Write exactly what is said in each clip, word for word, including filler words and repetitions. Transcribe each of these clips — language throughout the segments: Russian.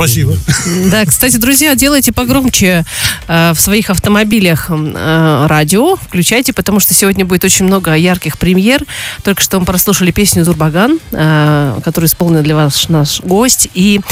Спасибо. Да, кстати, друзья, делайте погромче э, в своих автомобилях э, радио, включайте, потому что сегодня будет очень много ярких премьер. Только что мы прослушали песню «Зурбаган», э, которую исполнил для вас наш гость. И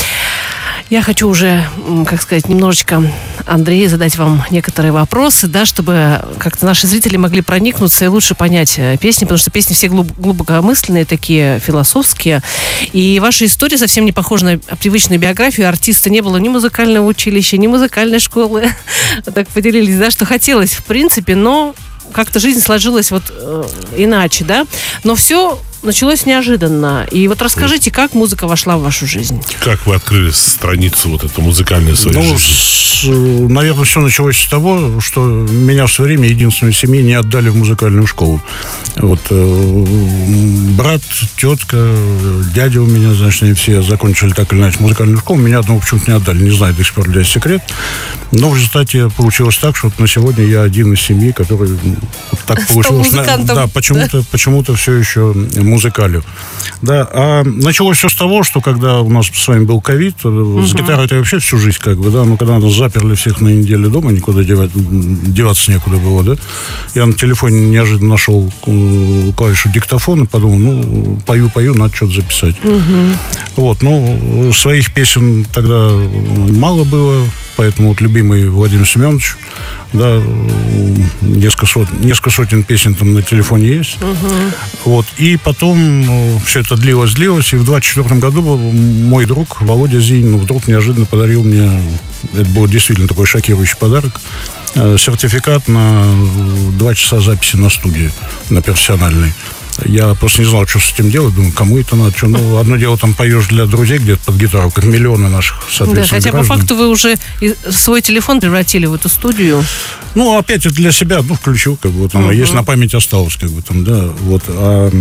я хочу уже, как сказать, немножечко, Андрей, задать вам некоторые вопросы, да, чтобы как-то наши зрители могли проникнуться и лучше понять песни, потому что песни все глуб- глубокомысленные, такие философские. И ваша история совсем не похожа на привычную биографию. Артиста не было ни музыкального училища, ни музыкальной школы. Так поделились, да, что хотелось, в принципе, но как-то жизнь сложилась вот э, иначе, да. Но все началось неожиданно. И вот расскажите, как музыка вошла в вашу жизнь? Как вы открыли страницу вот эту музыкальную своей ну, жизни? С, наверное, все началось с того, что меня в свое время, единственную семью, не отдали в музыкальную школу. Вот э, брат, тетка, дядя у меня, значит, они все закончили так или иначе музыкальную школу. Меня одного почему-то не отдали. Не знаю, до сих пор для секрет. Но в результате получилось так, что вот на сегодня я один из семьи, который вот так Стал получилось. музыкантом. Да, почему-то, да? почему-то все еще музыкалю. Да, а началось все с того, что когда у нас с вами был ковид, uh-huh. с гитарой это вообще всю жизнь как бы, да, но когда нас заперли всех на неделю дома, никуда девать, деваться некуда было, да, я на телефоне неожиданно нашел клавишу диктофона, подумал, ну, пою-пою, надо что-то записать. Uh-huh. Вот, ну, своих песен тогда мало было, поэтому вот любимый Владимир Семенович, да, несколько сотен, несколько сотен песен там на телефоне есть. Uh-huh. Вот, и потом ну, все это длилось-длилось, и в двадцать четвёртом году мой друг Володя Зинин вдруг неожиданно подарил мне, это был действительно такой шокирующий подарок, сертификат на два часа записи на студии, на профессиональной. Я просто не знал, что с этим делать. Думаю, кому это надо? Что? Ну, одно дело, там поешь для друзей где-то под гитару, как миллионы наших, соответственно, да, хотя граждан. по факту вы уже свой телефон превратили в эту студию. Ну, опять это для себя, ну, включил, как бы, вот оно, uh-huh. есть на память осталось, как бы, там, да, вот, а,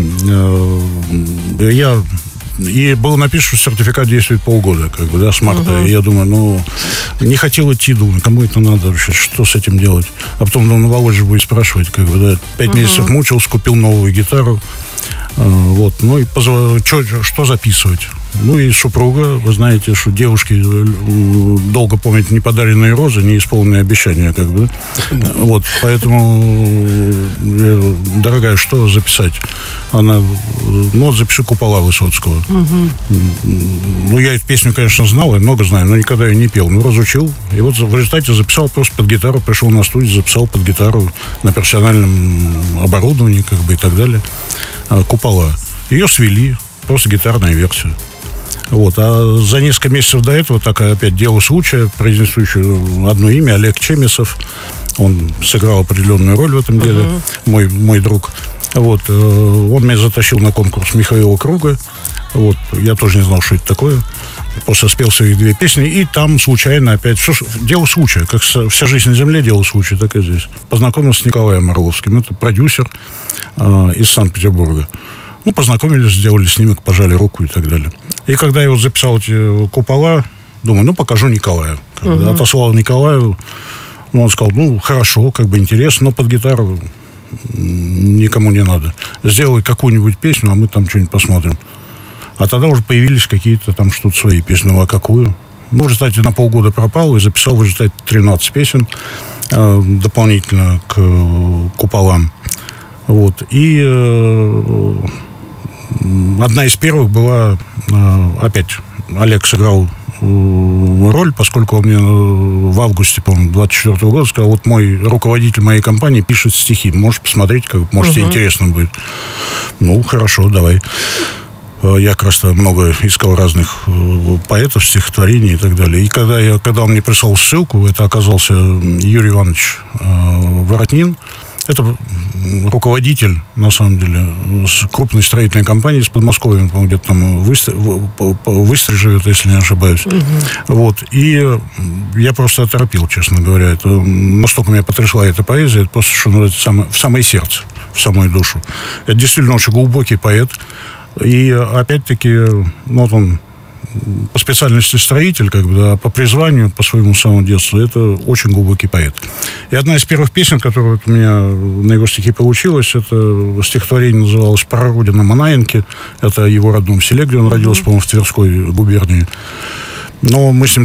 э, я, и было написано, что сертификат действует полгода, как бы, да, с марта, uh-huh. и я думаю, ну, не хотел идти, думаю, кому это надо вообще, что с этим делать, а потом, ну, Володя будет спрашивать, как бы, да, пять uh-huh. месяцев мучился, купил новую гитару, э, вот, ну, и позв... что, что записывать? Ну и супруга, вы знаете, что девушки долго помнят неподаренные розы, не исполненные обещания, как бы. Вот, поэтому, дорогая, что записать? Она, ну вот запиши «Купола» Высоцкого. Угу. Ну, я эту песню, конечно, знал, я много знаю, но никогда ее не пел. Ну, разучил. И вот в результате записал просто под гитару, пришел на студию, записал под гитару на профессиональном оборудовании, как бы, и так далее. «Купола». Ее свели, просто гитарная версия. Вот. А за несколько месяцев до этого, так опять дело случая, произнесущее одно имя, Олег Чемесов, он сыграл определенную роль в этом деле, uh-huh. мой, мой друг. Вот. Он меня затащил на конкурс Михаила Круга. Вот. Я тоже не знал, что это такое. Просто спел свои две песни, и там случайно опять... Все, дело случая, как вся жизнь на земле, дело случая, так и здесь. Познакомился с Николаем Орловским. Это продюсер э, из Санкт-Петербурга. Ну, познакомились, сделали снимок, пожали руку и так далее. И когда я вот записал эти «Купола», думаю, ну, покажу Николаю. Uh-huh. Отослал Николаю, ну, он сказал, ну, хорошо, как бы интересно, но под гитару никому не надо. Сделай какую-нибудь песню, а мы там что-нибудь посмотрим. А тогда уже появились какие-то там что-то свои песни. Ну, а какую? Ну, в результате на полгода пропал и записал в результате тринадцать песен э, дополнительно к э, «Куполам». Вот. И э, одна из первых была, э, опять, Олег сыграл э, роль, поскольку он мне в августе, по-моему, двадцать четвёртого года сказал, вот мой руководитель моей компании пишет стихи, можешь посмотреть, как, может, тебе uh-huh. интересно будет. Ну, хорошо, давай. Я как раз много искал разных поэтов, стихотворений и так далее. И когда, я, когда он мне прислал ссылку, это оказался Юрий Иванович э, Воротнин. Это руководитель, на самом деле, с крупной строительной компании из Подмосковья, он, по-моему, где-то там в Истре живет, если не ошибаюсь. Uh-huh. Вот. И я просто оторопил, честно говоря. Это, настолько меня потрясла эта поэзия, это просто, что называется, самое, в самое сердце, в самую душу. Это действительно очень глубокий поэт. И опять-таки, ну, вот он по специальности строитель, как бы, да, по призванию, по своему самому детству, это очень глубокий поэт. И одна из первых песен, которая вот у меня на его стихи получилась, это стихотворение называлось «Прародина Манаенки». Это его родном селе, где он родился, mm-hmm. по-моему, в Тверской губернии. Но мы с ним